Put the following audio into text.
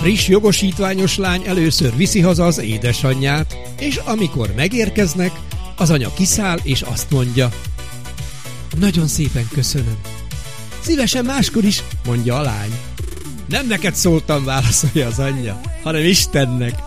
friss jogosítványos lány először viszi haza az édesanyját, és amikor megérkeznek, az anya kiszáll és azt mondja: nagyon szépen köszönöm. Szívesen máskor is, mondja a lány. Nem neked szóltam, válaszolja az anyja, hanem Istennek.